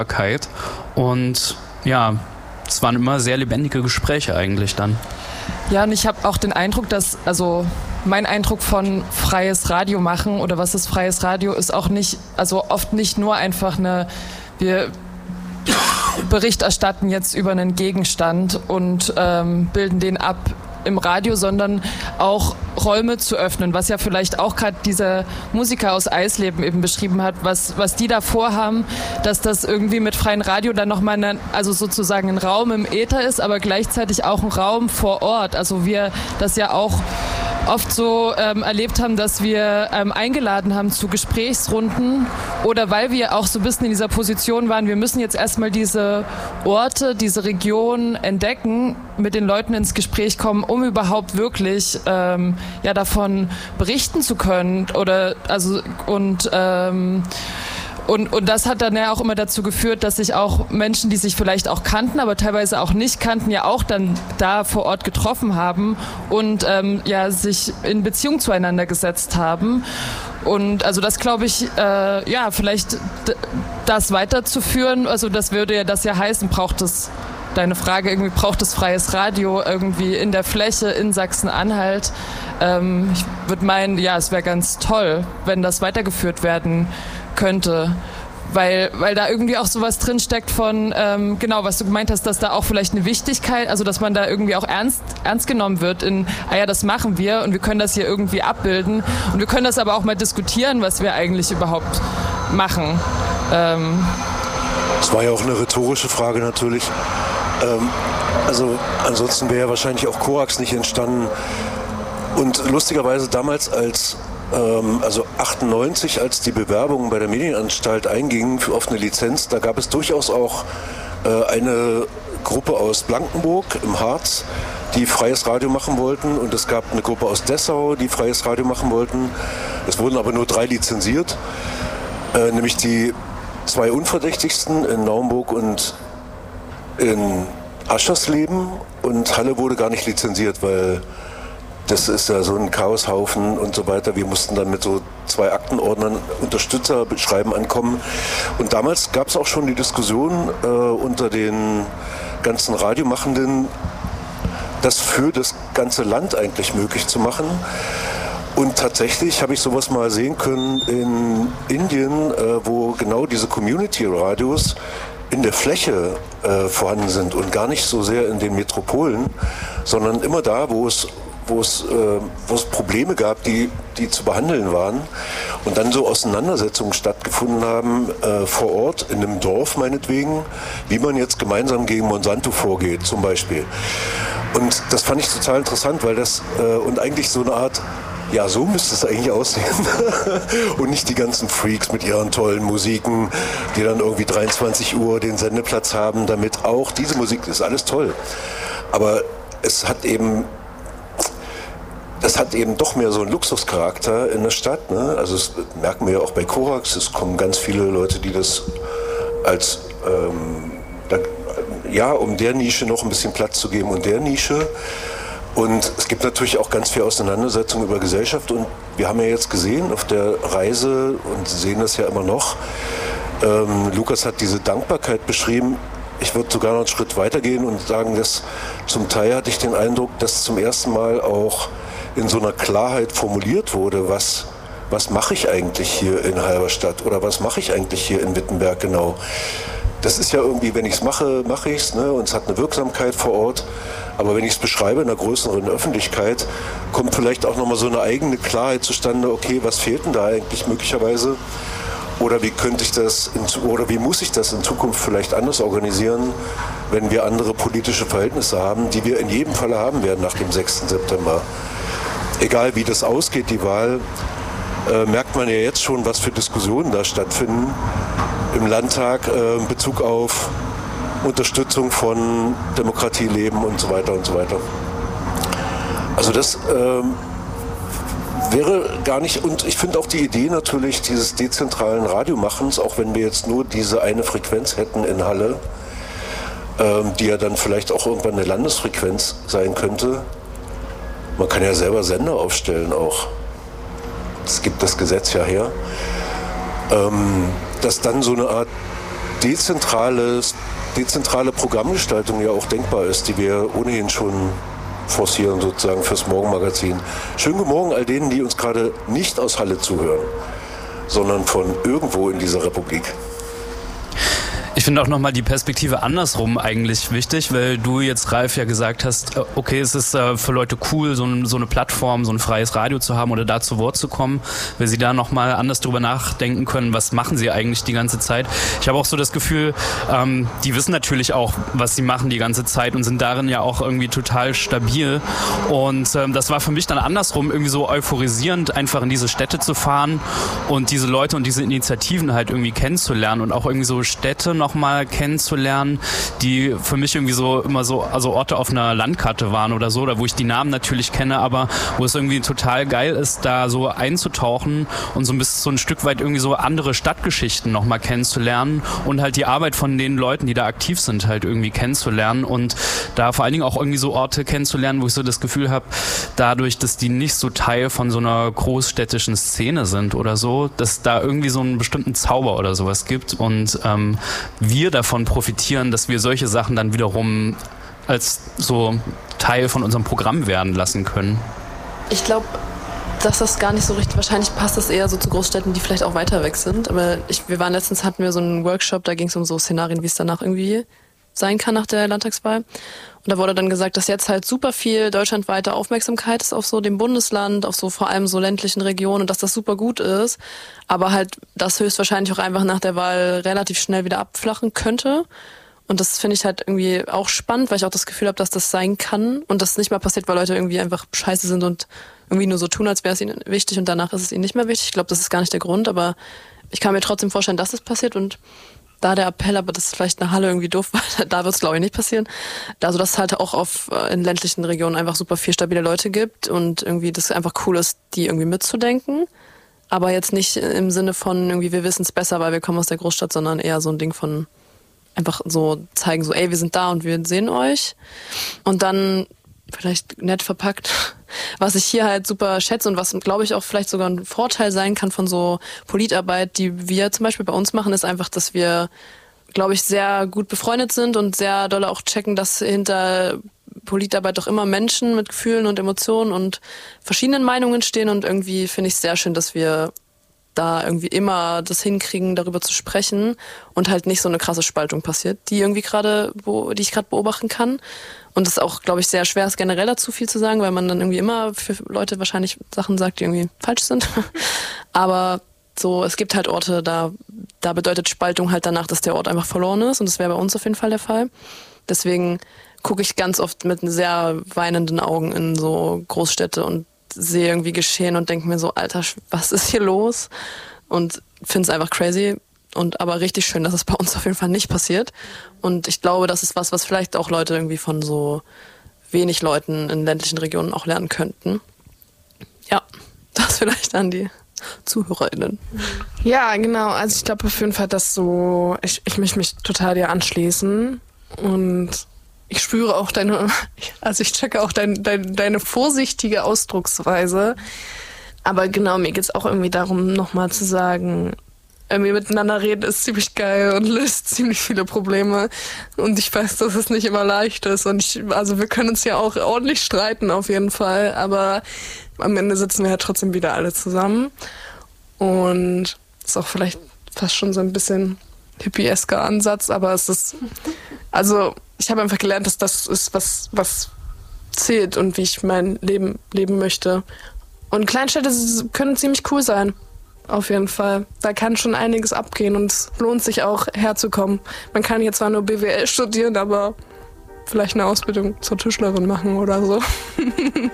Und ja, es waren immer sehr lebendige Gespräche eigentlich dann. Ja, und ich habe auch den Eindruck, dass, also mein Eindruck von freies Radio machen oder was ist freies Radio, ist auch nicht, also oft nicht nur einfach wir Bericht erstatten jetzt über einen Gegenstand und bilden den ab im Radio, sondern auch Räume zu öffnen, was ja vielleicht auch gerade dieser Musiker aus Eisleben eben beschrieben hat, was die da vorhaben, dass das irgendwie mit freiem Radio dann nochmal also sozusagen ein Raum im Äther ist, aber gleichzeitig auch ein Raum vor Ort. Also wir das ja auch oft so erlebt haben, dass wir eingeladen haben zu Gesprächsrunden oder weil wir auch so ein bisschen in dieser Position waren, wir müssen jetzt erstmal diese Orte, diese Region entdecken, mit den Leuten ins Gespräch kommen, um überhaupt wirklich davon berichten zu können und das hat dann ja auch immer dazu geführt, dass sich auch Menschen, die sich vielleicht auch kannten, aber teilweise auch nicht kannten, ja auch dann da vor Ort getroffen haben und sich in Beziehung zueinander gesetzt haben. Und also das glaube ich, vielleicht das weiterzuführen, also das würde ja das ja heißen, deine Frage, irgendwie braucht es freies Radio irgendwie in der Fläche in Sachsen-Anhalt. Ich würde meinen, ja, es wäre ganz toll, wenn das weitergeführt werden könnte, weil da irgendwie auch sowas drinsteckt von, was du gemeint hast, dass da auch vielleicht eine Wichtigkeit, also dass man da irgendwie auch ernst genommen wird das machen wir und wir können das hier irgendwie abbilden und wir können das aber auch mal diskutieren, was wir eigentlich überhaupt machen. Das war ja auch eine rhetorische Frage natürlich. Also ansonsten wäre ja wahrscheinlich auch Korax nicht entstanden. Und lustigerweise damals als 98, als die Bewerbungen bei der Medienanstalt eingingen auf eine Lizenz, da gab es durchaus auch eine Gruppe aus Blankenburg im Harz, die freies Radio machen wollten, und es gab eine Gruppe aus Dessau, die freies Radio machen wollten. Es wurden aber nur 3 lizenziert, nämlich die 2 unverdächtigsten in Naumburg und in Aschersleben, und Halle wurde gar nicht lizenziert, weil das ist ja so ein Chaoshaufen und so weiter. Wir mussten dann mit so 2 Aktenordnern Unterstützerschreiben ankommen. Und damals gab es auch schon die Diskussion unter den ganzen Radiomachenden, das für das ganze Land eigentlich möglich zu machen. Und tatsächlich habe ich sowas mal sehen können in Indien, wo genau diese Community-Radios in der Fläche vorhanden sind und gar nicht so sehr in den Metropolen, sondern immer da, wo es Probleme gab, die zu behandeln waren, und dann so Auseinandersetzungen stattgefunden haben vor Ort, in einem Dorf meinetwegen, wie man jetzt gemeinsam gegen Monsanto vorgeht zum Beispiel. Und das fand ich total interessant, weil das und eigentlich so eine Art, ja, so müsste es eigentlich aussehen. Und nicht die ganzen Freaks mit ihren tollen Musiken, die dann irgendwie 23 Uhr den Sendeplatz haben, damit auch diese Musik ist alles toll. Aber es hat eben doch mehr so einen Luxuscharakter in der Stadt. Ne? Also das merken wir ja auch bei Korax. Es kommen ganz viele Leute, die das als, um der Nische noch ein bisschen Platz zu geben und der Nische. Und es gibt natürlich auch ganz viel Auseinandersetzung über Gesellschaft. Und wir haben ja jetzt gesehen auf der Reise und sehen das ja immer noch, Lukas hat diese Dankbarkeit beschrieben. Ich würde sogar noch einen Schritt weitergehen und sagen, dass zum Teil hatte ich den Eindruck, dass zum ersten Mal auch in so einer Klarheit formuliert wurde, was mache ich eigentlich hier in Halberstadt oder was mache ich eigentlich hier in Wittenberg genau. Das ist ja irgendwie, wenn ich es mache, mache ich es, ne? Und es hat eine Wirksamkeit vor Ort. Aber wenn ich es beschreibe in einer größeren Öffentlichkeit, kommt vielleicht auch nochmal so eine eigene Klarheit zustande, okay, was fehlt denn da eigentlich möglicherweise? Oder wie wie muss ich das in Zukunft vielleicht anders organisieren, wenn wir andere politische Verhältnisse haben, die wir in jedem Falle haben werden nach dem 6. September. Egal wie das ausgeht, die Wahl, merkt man ja jetzt schon, was für Diskussionen da stattfinden im Landtag in Bezug auf Unterstützung von Demokratie, Leben und so weiter und so weiter. Also das wäre gar nicht, und ich finde auch die Idee natürlich dieses dezentralen Radiomachens, auch wenn wir jetzt nur diese eine Frequenz hätten in Halle, die ja dann vielleicht auch irgendwann eine Landesfrequenz sein könnte. Man kann ja selber Sender aufstellen auch. Es gibt das Gesetz ja her. Dass dann so eine Art dezentrale Programmgestaltung ja auch denkbar ist, die wir ohnehin schon forcieren sozusagen fürs Morgenmagazin. Schönen guten Morgen all denen, die uns gerade nicht aus Halle zuhören, sondern von irgendwo in dieser Republik. Ich finde auch nochmal die Perspektive andersrum eigentlich wichtig, weil du jetzt, Ralf, ja gesagt hast, okay, es ist für Leute cool, so eine Plattform, so ein freies Radio zu haben oder da zu Wort zu kommen, weil sie da nochmal anders drüber nachdenken können, was machen sie eigentlich die ganze Zeit. Ich habe auch so das Gefühl, die wissen natürlich auch, was sie machen die ganze Zeit und sind darin ja auch irgendwie total stabil. Und das war für mich dann andersrum irgendwie so euphorisierend, einfach in diese Städte zu fahren und diese Leute und diese Initiativen halt irgendwie kennenzulernen und auch irgendwie so Städte nochmal kennenzulernen, die für mich irgendwie so immer so, also Orte auf einer Landkarte waren oder so, oder wo ich die Namen natürlich kenne, aber wo es irgendwie total geil ist, da so einzutauchen und so ein bisschen so ein Stück weit irgendwie so andere Stadtgeschichten nochmal kennenzulernen und halt die Arbeit von den Leuten, die da aktiv sind, halt irgendwie kennenzulernen und da vor allen Dingen auch irgendwie so Orte kennenzulernen, wo ich so das Gefühl habe, dadurch, dass die nicht so Teil von so einer großstädtischen Szene sind oder so, dass da irgendwie so einen bestimmten Zauber oder sowas gibt und wir davon profitieren, dass wir solche Sachen dann wiederum als so Teil von unserem Programm werden lassen können. Ich glaube, dass das gar nicht so richtig, wahrscheinlich passt das eher so zu Großstädten, die vielleicht auch weiter weg sind, aber hatten wir so einen Workshop, da ging es um so Szenarien, wie es danach irgendwie sein kann nach der Landtagswahl. Und da wurde dann gesagt, dass jetzt halt super viel deutschlandweite Aufmerksamkeit ist auf so dem Bundesland, auf so vor allem so ländlichen Regionen und dass das super gut ist, aber halt das höchstwahrscheinlich auch einfach nach der Wahl relativ schnell wieder abflachen könnte. Und das finde ich halt irgendwie auch spannend, weil ich auch das Gefühl habe, dass das sein kann und das nicht mal passiert, weil Leute irgendwie einfach scheiße sind und irgendwie nur so tun, als wäre es ihnen wichtig und danach ist es ihnen nicht mehr wichtig. Ich glaube, das ist gar nicht der Grund, aber ich kann mir trotzdem vorstellen, dass das passiert und da der Appell, aber das ist vielleicht eine Halle irgendwie doof, da wird es glaube ich nicht passieren. Also dass es halt auch in ländlichen Regionen einfach super viel stabile Leute gibt und irgendwie das einfach cool ist, die irgendwie mitzudenken. Aber jetzt nicht im Sinne von irgendwie, wir wissen es besser, weil wir kommen aus der Großstadt, sondern eher so ein Ding von einfach so zeigen, so ey, wir sind da und wir sehen euch. Und dann vielleicht nett verpackt, was ich hier halt super schätze und was, glaube ich, auch vielleicht sogar ein Vorteil sein kann von so Politarbeit, die wir zum Beispiel bei uns machen, ist einfach, dass wir, glaube ich, sehr gut befreundet sind und sehr doll auch checken, dass hinter Politarbeit doch immer Menschen mit Gefühlen und Emotionen und verschiedenen Meinungen stehen und irgendwie finde ich es sehr schön, dass wir da irgendwie immer das hinkriegen, darüber zu sprechen und halt nicht so eine krasse Spaltung passiert, die ich gerade beobachten kann. Und es ist auch, glaube ich, sehr schwer, es generell dazu viel zu sagen, weil man dann irgendwie immer für Leute wahrscheinlich Sachen sagt, die irgendwie falsch sind. Aber so, es gibt halt Orte, da bedeutet Spaltung halt danach, dass der Ort einfach verloren ist. Und das wäre bei uns auf jeden Fall der Fall. Deswegen gucke ich ganz oft mit sehr weinenden Augen in so Großstädte und sehe irgendwie geschehen und denke mir so, Alter, was ist hier los? Und finde es einfach crazy. Aber richtig schön, dass es bei uns auf jeden Fall nicht passiert. Und ich glaube, das ist was vielleicht auch Leute irgendwie von so wenig Leuten in ländlichen Regionen auch lernen könnten. Ja, das vielleicht an die ZuhörerInnen. Ja, genau. Also ich glaube auf jeden Fall, dass so, ich möchte mich total dir anschließen und ich spüre auch ich checke auch deine vorsichtige Ausdrucksweise. Aber genau, mir geht's auch irgendwie darum, nochmal zu sagen, irgendwie miteinander reden ist ziemlich geil und löst ziemlich viele Probleme. Und ich weiß, dass es nicht immer leicht ist. Und wir können uns ja auch ordentlich streiten auf jeden Fall. Aber am Ende sitzen wir ja trotzdem wieder alle zusammen. Und ist auch vielleicht fast schon so ein bisschen hippiesker Ansatz. Aber es ist, also ich habe einfach gelernt, dass das ist, was zählt und wie ich mein Leben leben möchte. Und Kleinstädte können ziemlich cool sein. Auf jeden Fall. Da kann schon einiges abgehen und es lohnt sich auch herzukommen. Man kann hier zwar nur BWL studieren, aber vielleicht eine Ausbildung zur Tischlerin machen oder so.